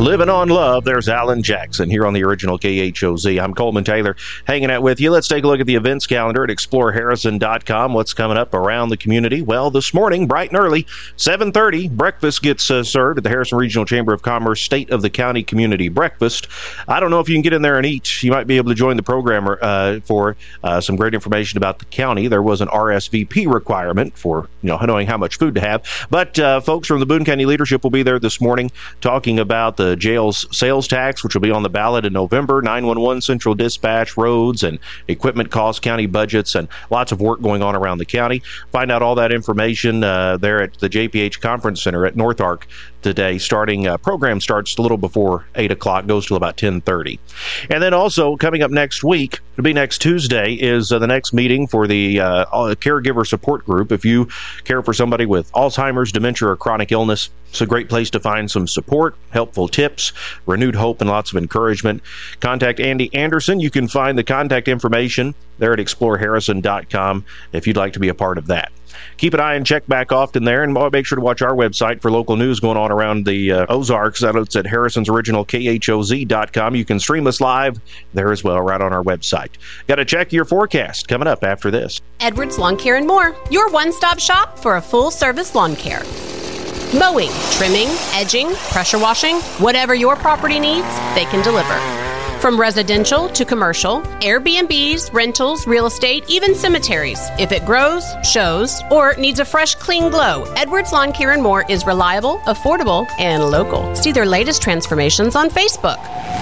Living on Love, there's Alan Jackson here on the original KHOZ. I'm Coleman Taylor hanging out with you. Let's take a look at the events calendar at exploreharrison.com. What's coming up around the community? Well, this morning, bright and early, 7:30, breakfast gets served at the Harrison Regional Chamber of Commerce State of the County Community Breakfast. I don't know if you can get in there and eat. You might be able to join the program for some great information about the county. There was an RSVP requirement for knowing how much food to have. But folks from the Boone County leadership will be there this morning talking about the jail's sales tax, which will be on the ballot in November, 911 central dispatch, roads and equipment costs, county budgets, and lots of work going on around the county. Find out all that information there at the JPH Conference Center at North Ark today. Program starts a little before 8 o'clock, goes till about 10:30. And then also coming up next week, it'll be next Tuesday, is the next meeting for the caregiver support group. If you care for somebody with Alzheimer's, dementia, or chronic illness, it's a great place to find some support, helpful tips, renewed hope, and lots of encouragement. Contact Andy Anderson. You can find the contact information there at exploreharrison.com if you'd like to be a part of that. Keep an eye and check back often there, and make sure to watch our website for local news going on around the Ozarks. That's at Harrison's original KHOZ.com. You can stream us live there as well, right on our website. Got to check your forecast coming up after this. Edwards Lawn Care and More, your one-stop shop for a full-service lawn care. Mowing, trimming, edging, pressure washing, whatever your property needs, they can deliver. From residential to commercial, Airbnbs, rentals, real estate, even cemeteries. If it grows, shows, or needs a fresh, clean glow, Edwards Lawn Care and More is reliable, affordable, and local. See their latest transformations on Facebook.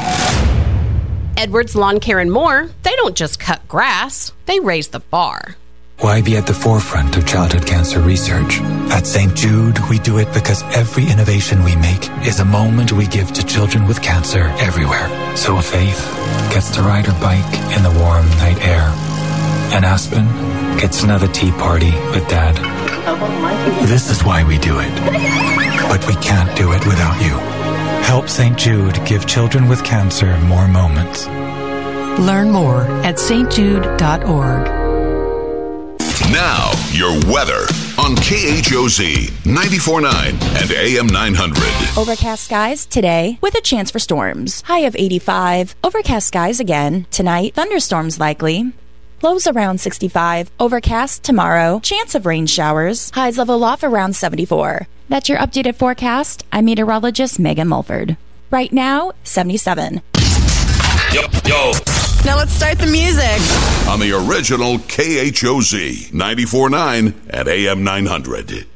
Edwards Lawn Care and More, they don't just cut grass, they raise the bar. Why be at the forefront of childhood cancer research? At St. Jude, we do it because every innovation we make is a moment we give to children with cancer everywhere. So Faith gets to ride her bike in the warm night air. And Aspen gets another tea party with Dad. This is why we do it. But we can't do it without you. Help St. Jude give children with cancer more moments. Learn more at stjude.org. Now, your weather on KHOZ 94.9 and AM 900. Overcast skies today with a chance for storms. High of 85. Overcast skies again. Tonight, thunderstorms likely. Lows around 65. Overcast tomorrow. Chance of rain showers. Highs level off around 74. That's your updated forecast. I'm meteorologist Megan Mulford. Right now, 77. Yo. Now let's start the music. On the original KHOZ 94.9 and AM 900.